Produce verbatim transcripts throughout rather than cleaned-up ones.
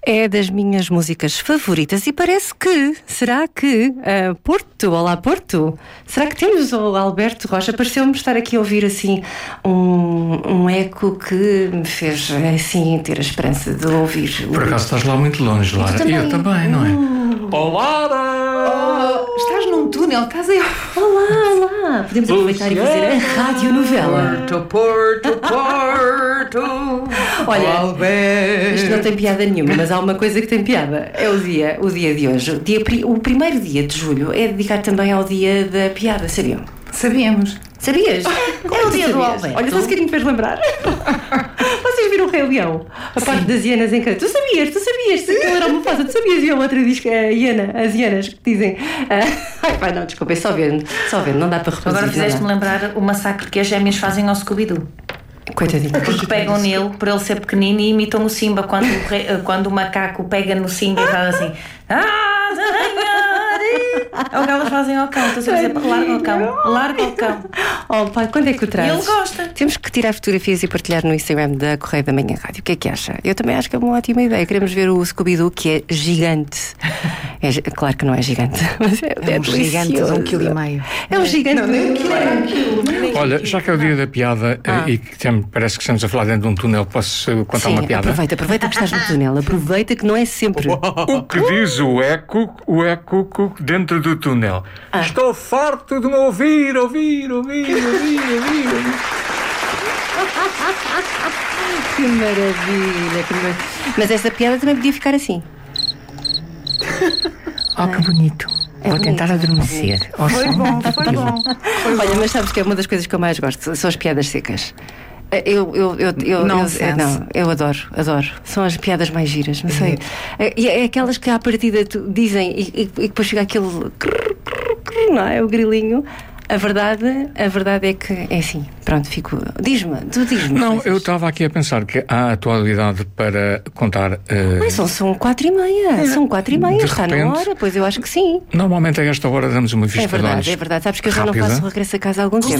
É das minhas músicas favoritas e parece que, será que uh, Porto, olá Porto, será que temos o Alberto Rocha? Pareceu-me estar aqui a ouvir assim um, um eco que me fez assim ter a esperança de ouvir. Por acaso estás lá muito longe, Lara. E eu também, não é? Uh. Olá, Lara! Oh, estás num túnel, estás aí. Olá, olá! Podemos aproveitar e fazer a radionovela. Porto, Porto, Porto. Olha, Alberto. isto não tem piada nenhuma, mas há uma coisa que tem piada. É o dia, o dia de hoje. O, dia, o primeiro dia de julho é dedicado também ao dia da piada, sabiam? Sabíamos. Sabias? Como é o dia do Alberto? Olha, só um bocadinho fez lembrar. Vocês viram o Rei Leão? A parte das hienas em que... Tu sabias, tu sabias que aquilo era uma fase. Tu sabias? E a outra diz que a hiena, as hienas que dizem... Uh... Ai, pá, não, desculpa, é só vendo. Só vendo, não dá para reproduzir. Agora fizeste-me lembrar o massacre que as gêmeas fazem ao Scooby-Doo. Coitadinho. Porque pegam nele, por ele ser pequenino, e imitam o Simba quando o, rei, quando o macaco pega no Simba e faz assim... É o que elas fazem ao cão. Estou a dizer, larga o cão, larga o cão. Oh, pai, quando é que o trazes? E ele gosta. Temos que tirar fotografias e partilhar no Instagram da Correio da Manhã Rádio. O que é que acha? Eu também acho que é uma ótima ideia. Queremos ver o Scooby-Doo, que é gigante. É, claro que não é gigante, mas é, é, é um gigante de um quilo e meio. É um gigante de um quilo e meio. Olha, já que é o dia da piada ah. e que tem, parece que estamos a falar dentro de um túnel, posso contar Sim, uma piada? aproveita, aproveita que estás no túnel. Aproveita que não é sempre. O que diz o eco, o eco dentro do túnel? Ah. Estou farto de me ouvir, ouvir, ouvir, ouvir, ouvir, ouvir. Que maravilha, que maravilha. Mas esta piada também podia ficar assim. Oh, que bonito. É Vou bonito, tentar adormecer. É Oh, foi bom, foi bom. Foi Olha, bom. mas sabes que é uma das coisas que eu mais gosto, são as piadas secas. Eu, eu, eu, eu, não, eu, não, eu adoro, adoro. São as piadas mais giras, não sei. E é, é aquelas que à partida tu dizem e, e, e depois chega aquele. Não é? O grilinho. A verdade, a verdade é que é assim. Pronto, fico. Diz-me, tu diz-me. Não, eu estava aqui a pensar que há atualidade para contar. Uh... Mas são, são quatro e meia. É. São quatro e meia, De está repente, na hora, pois eu acho que sim. Normalmente a esta hora damos uma vista É verdade, de olhos é verdade. Sabes que eu já rápida. não faço regresso a casa há algum tempo.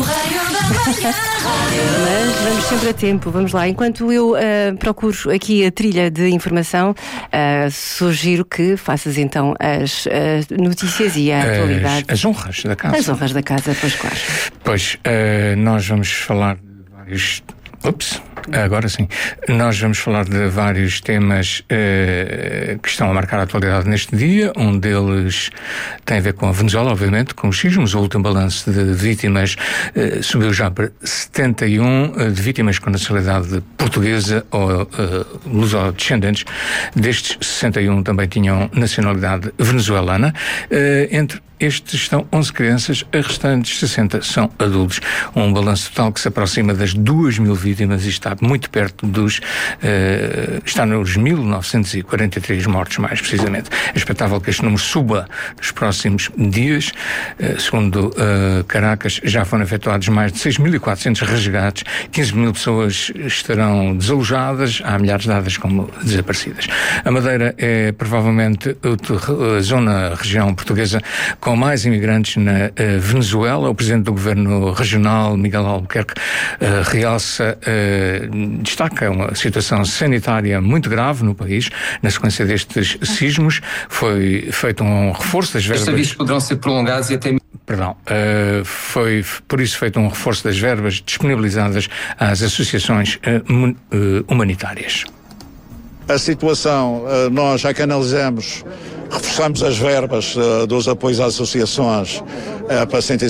Mas vamos sempre a tempo, vamos lá. Enquanto eu uh, procuro aqui a trilha de informação, uh, sugiro que faças então as uh, notícias e a as, atualidade. As honras da casa. As honras da casa, pois claro. Pois, uh, nós vamos falar de vários... Ups, agora sim. Nós vamos falar de vários temas uh, que estão a marcar a atualidade neste dia. Um deles tem a ver com a Venezuela, obviamente, com os sismos. O último balanço de vítimas uh, subiu já para setenta e um uh, de vítimas com nacionalidade portuguesa ou uh, luso-descendentes. Destes, sessenta e um também tinham nacionalidade venezuelana. Uh, entre estes estão onze crianças, as restantes sessenta são adultos. Um balanço total que se aproxima das duas mil vítimas e está muito perto dos... Uh, está nos mil novecentos e quarenta e três mortos, mais precisamente. É expectável que este número suba nos próximos dias. Uh, segundo uh, Caracas, já foram efetuados mais de seis mil e quatrocentos resgates, quinze mil pessoas estarão desalojadas, há milhares dadas como desaparecidas. A Madeira é provavelmente a zona, a região portuguesa com mais imigrantes na uh, Venezuela. O presidente do governo regional, Miguel Albuquerque, uh, realça, uh, destaca uma situação sanitária muito grave no país. Na sequência destes sismos, foi feito um reforço das verbas... Os serviços poderão ser prolongados e até... Perdão, uh, foi por isso feito um reforço das verbas disponibilizadas às associações uh, humanitárias. A situação, nós já que analisamos, reforçamos as verbas dos apoios às associações para cento e